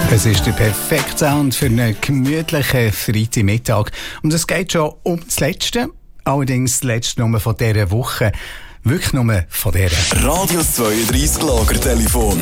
Es ist der perfekte Sound für einen gemütlichen Freitagmittag. Und es geht schon um das Letzte. Allerdings das Letzte nur von dieser Woche. Wirklich nur von dieser. Radio 32 Lagertelefon.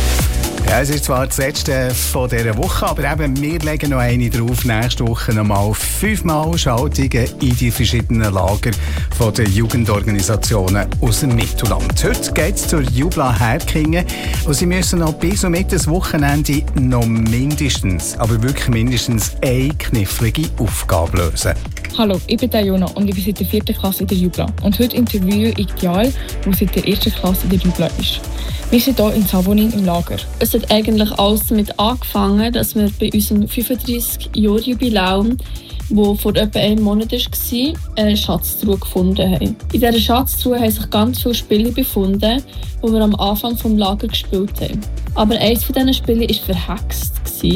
Ja, es ist zwar das Letzte von dieser Woche, aber eben, wir legen noch eine drauf. Nächste Woche nochmal 5-mal Schaltungen in die verschiedenen Lager von den Jugendorganisationen aus dem Mittelland. Heute geht es zur Jubla Herkingen und sie müssen noch bis und mit das Wochenende noch mindestens, aber wirklich mindestens eine knifflige Aufgabe lösen. Hallo, ich bin Jona und ich bin seit der 4. Klasse in der Jubla. Und heute interviewe ich Ideal, die seit der 1. Klasse in der Jubla ist. Wir sind hier in Savonin im Lager. Es hat eigentlich alles damit angefangen, dass wir bei unserem 35-Jahr-Jubiläum, das vor etwa einem Monat war, eine Schatztruhe gefunden haben. In dieser Schatztruhe haben sich ganz viele Spiele befunden, die wir am Anfang des Lagers gespielt haben. Aber eines von diesen Spielen war verhext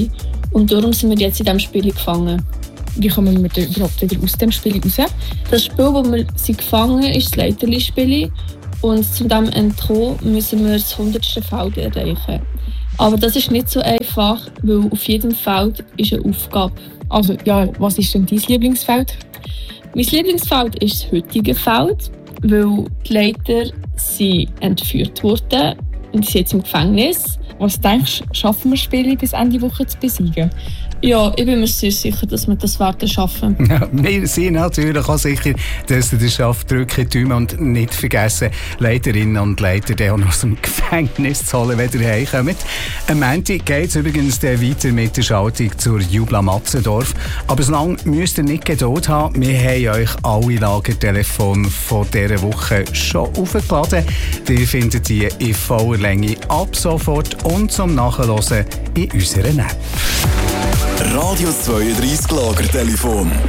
und darum sind wir jetzt in diesem Spiel gefangen. Wie kommen wir überhaupt wieder aus dem Spiel raus? Das Spiel, das wir gefangen sind, ist das Leiterli-Spiel. Und zu diesem Entkommen müssen wir das 100. Feld erreichen. Aber das ist nicht so einfach, weil auf jedem Feld ist eine Aufgabe. Also, ja, was ist denn dein Lieblingsfeld? Mein Lieblingsfeld ist das heutige Feld, weil die Leiter sind entführt wurden und die sind jetzt im Gefängnis. Was denkst du, schaffen wir Spiele bis Ende Woche zu besiegen? Ja, ich bin mir sehr sicher, dass wir das schaffen werden. Ja, wir sind natürlich auch sicher, dass ihr das schafft. Drückt die Daumen und nicht vergessen, Leiterinnen und Leiter die auch noch aus dem Gefängnis zu holen, wenn ihr heimkommt. Am Montag geht es übrigens weiter mit der Schaltung zur Jubla Matzendorf. Aber so lange müsst ihr nicht Geduld haben. Wir haben euch alle Lagertelefone von dieser Woche schon aufgeladen. Ihr findet die in voller Länge ab sofort und zum Nachhören in unserer App. Radio 32 Lagertelefon.